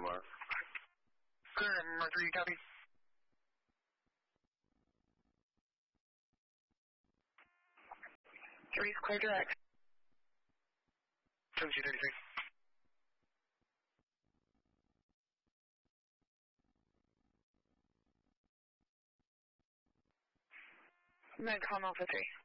Mark. Good, Mercury, copy. Three's clear direct. 1733. Medcom Alpha 3.